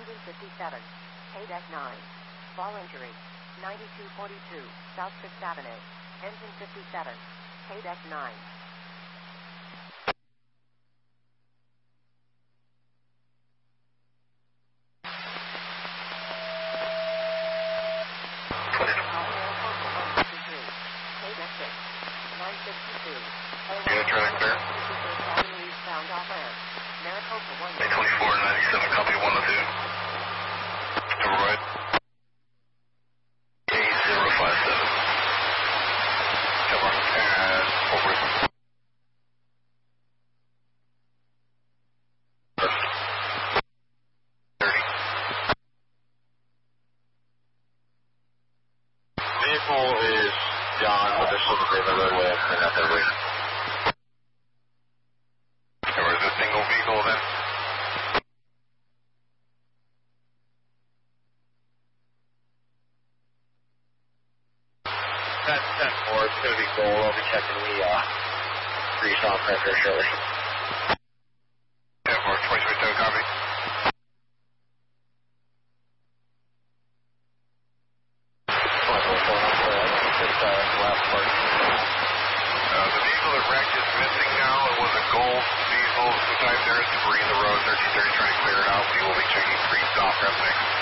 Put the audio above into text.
Engine 57. K-Deck 9. Fall injury. 9242 South 6th Avenue. Engine 57. K-Deck 9. Unit traffic there. A24 97, copy 102. Override. A057. Cover and over. 30. Vehicle is John with the silver river roadway and not the way. Or is it a single vehicle then? That's 10-4, it's going to be gold. I'll be checking the freestyle pressure shortly. 10-4, 2022, copy. The vehicle that wrecked is missing now. It was a gold diesel. Sometimes there is debris in the road. 1330 trying to clear it out. We will be checking pre-stop. Rep next.